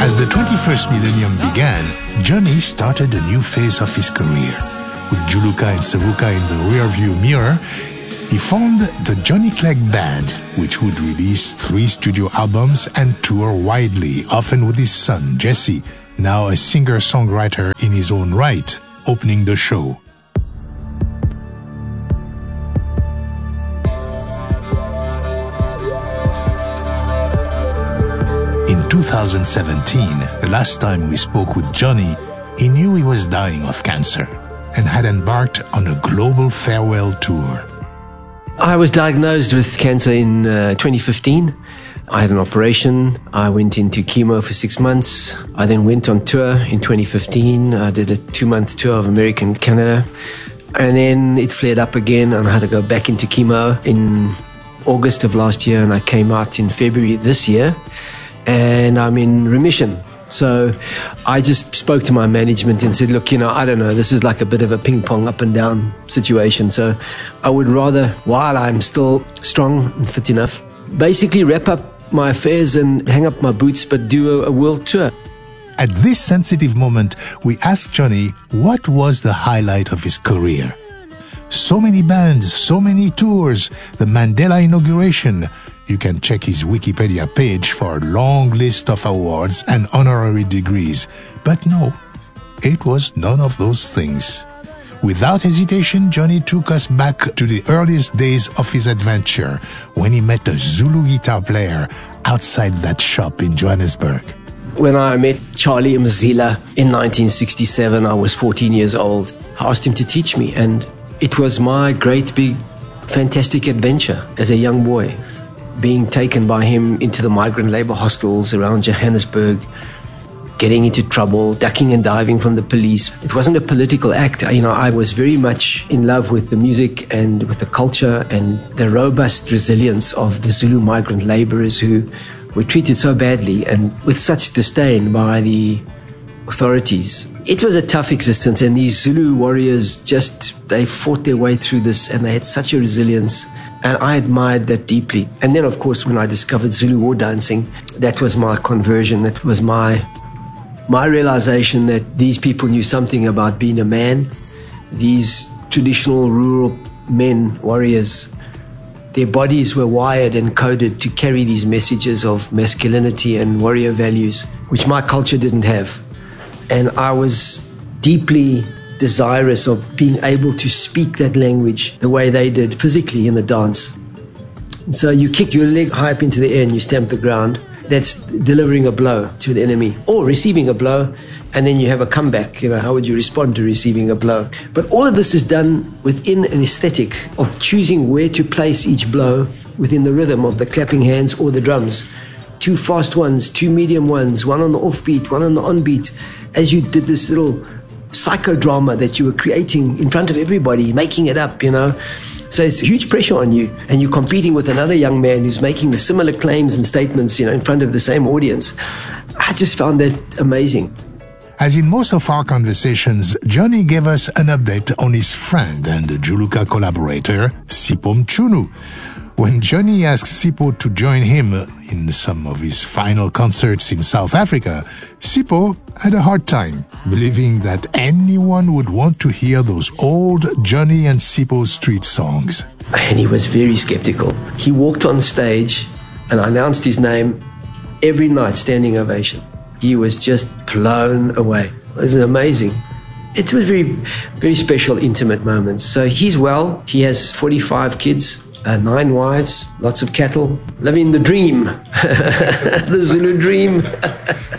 As the 21st millennium began, Johnny started a new phase of his career. With Juluka and Savuka in the rearview mirror, he formed the Johnny Clegg Band, which would release 3 studio albums and tour widely, often with his son, Jesse, now a singer-songwriter in his own right, opening the show. In 2017, the last time we spoke with Johnny, he knew he was dying of cancer and had embarked on a global farewell tour. I was diagnosed with cancer in 2015. I had an operation. I went into chemo for 6 months. I then went on tour in 2015. I did a 2-month tour of America and Canada. And then it flared up again and I had to go back into chemo in August of last year, and I came out in February this year. And I'm in remission. So I just spoke to my management and said, look, I don't know, this is like a bit of a ping pong up and down situation. So I would rather, while I'm still strong and fit enough, basically wrap up my affairs and hang up my boots, but do a world tour. At this sensitive moment, we asked Johnny what was the highlight of his career. So many bands, so many tours, the Mandela inauguration. You can check his Wikipedia page for a long list of awards and honorary degrees. But no, it was none of those things. Without hesitation, Johnny took us back to the earliest days of his adventure, when he met a Zulu guitar player outside that shop in Johannesburg. When I met Charlie Mzila in 1967, I was 14 years old. I asked him to teach me, and it was my great big fantastic adventure as a young boy, being taken by him into the migrant labor hostels around Johannesburg, getting into trouble, ducking and diving from the police. It wasn't a political act. I was very much in love with the music and with the culture and the robust resilience of the Zulu migrant laborers who were treated so badly and with such disdain by the authorities. It was a tough existence, and these Zulu warriors they fought their way through this, and they had such a resilience. And I admired that deeply. And then, of course, when I discovered Zulu war dancing, that was my conversion. That was my realization that these people knew something about being a man. These traditional rural men, warriors, their bodies were wired and coded to carry these messages of masculinity and warrior values, which my culture didn't have. And I was deeply desirous of being able to speak that language the way they did physically in the dance. And so you kick your leg high up into the air and you stamp the ground. That's delivering a blow to the enemy, or receiving a blow, and then you have a comeback. How would you respond to receiving a blow? But all of this is done within an aesthetic of choosing where to place each blow within the rhythm of the clapping hands or the drums. 2 fast ones, 2 medium ones, one on the offbeat, one on the onbeat, as you did this little psychodrama that you were creating in front of everybody, making it up, So it's huge pressure on you, and you're competing with another young man who's making the similar claims and statements, in front of the same audience. I just found that amazing. As in most of our conversations, Johnny gave us an update on his friend and Juluka collaborator, Sipho Mchunu. When Johnny asked Sipho to join him in some of his final concerts in South Africa, Sipho had a hard time believing that anyone would want to hear those old Johnny and Sipho street songs. And he was very skeptical. He walked on stage and I announced his name every night, standing ovation. He was just blown away. It was amazing. It was very, very special, intimate moments. So he's well. He has 45 kids. 9 wives, lots of cattle, living the dream, the Zulu dream.